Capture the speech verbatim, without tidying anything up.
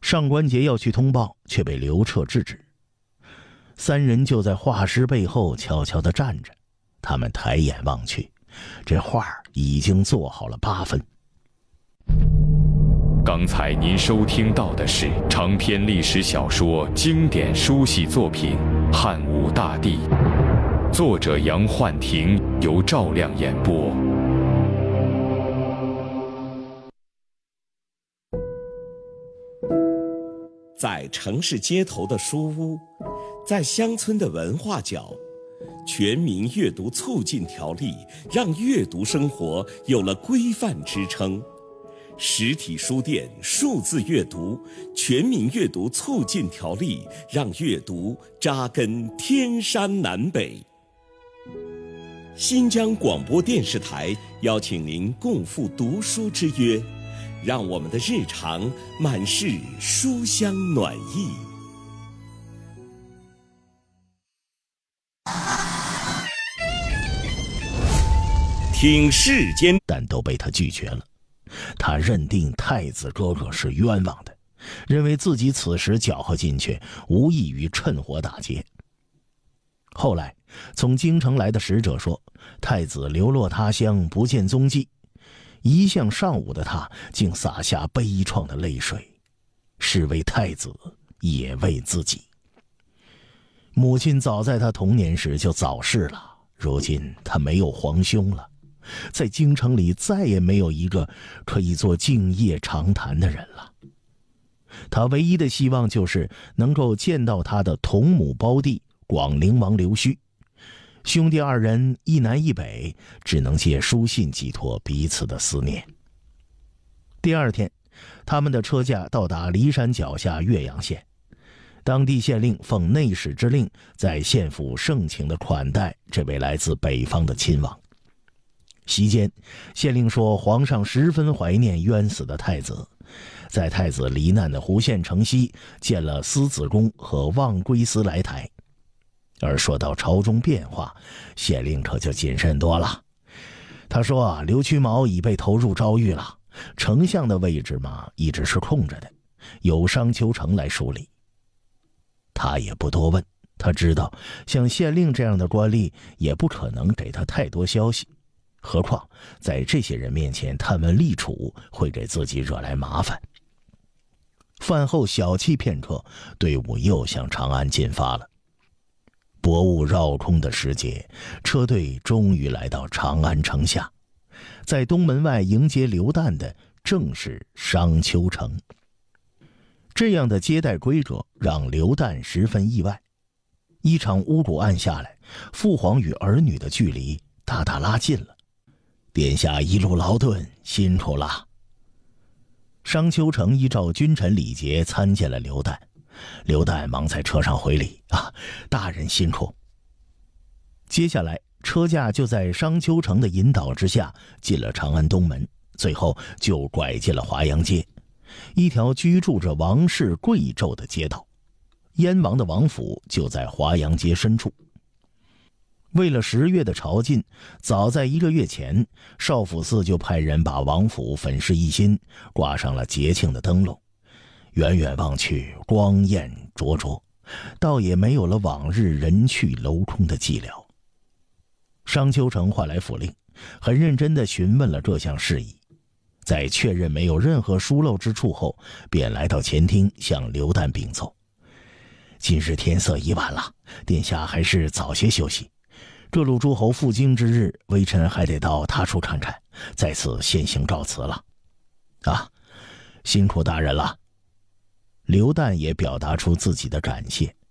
上官桀要去通报，却被刘彻制止。三人就在画师背后悄悄地站着，他们抬眼望去，这画已经做好了八分。 刚才您收听到的是长篇历史小说经典书系作品《汉武大帝》，作者杨焕廷，由赵亮演播。 在城市街头的书屋，在乡村的文化角，全民阅读促进条例让阅读生活有了规范支撑。实体书店数字阅读全民阅读促进条例让阅读扎根天山南北。新疆广播电视台邀请您共赴读书之约，让我们的日常满是书香暖意。听世间， 但都被他拒绝了。他认定太子哥哥是冤枉的，认为自己此时搅和进去，无异于趁火打劫。后来，从京城来的使者说，太子流落他乡，不见踪迹。一向尚武的他，竟洒下悲怆的泪水，是为太子，也为自己。母亲早在他童年时就早逝了，如今他没有皇兄了。在京城里再也没有一个可以做敬业长谈的人了。他唯一的希望就是能够见到他的同母胞弟广陵王刘胥。兄弟二人一南一北，只能借书信寄托彼此的思念。第二天，他们的车驾到达骊山脚下岳阳县，当地县令奉内史之令，在县府盛情地款待这位来自北方的亲王。席间，县令说皇上十分怀念冤死的太子，在太子罹难的胡县城西见了司子公和望归司来台。而说到朝中变化，县令可就谨慎多了。他说刘屈毛已被投入诏狱了，丞相的位置嘛一直是空着的，由商丘成来梳理。他也不多问，他知道像县令这样的官吏也不可能给他太多消息，何况在这些人面前探问立储会给自己惹来麻烦。饭后小憩片刻，队伍又向长安进发了。薄雾绕空的时节，车队终于来到长安城下，在东门外迎接刘旦的正是商丘成。这样的接待规格让刘旦十分意外。一场巫蛊案下来，父皇与儿女的距离大大拉近了。殿下一路劳顿，辛苦了。商丘成依照君臣礼节参见了刘旦，刘旦忙在车上回礼啊，大人辛苦。接下来车驾就在商丘成的引导之下进了长安东门，最后就拐进了华阳街，一条居住着王室贵胄的街道。燕王的王府就在华阳街深处。为了十月的朝觐，早在一个月前，少府寺就派人把王府粉饰一新，挂上了节庆的灯笼。远远望去，光艳灼灼，倒也没有了往日人去楼空的寂寥。商丘成唤来府令，很认真地询问了各项事宜，在确认没有任何疏漏之处后，便来到前厅向刘旦禀奏：今日天色已晚了，殿下还是早些休息。各路诸侯赴京之日，微臣还得到他处看看，在此先行告辞了。啊，辛苦大人了。刘旦也表达出自己的感谢。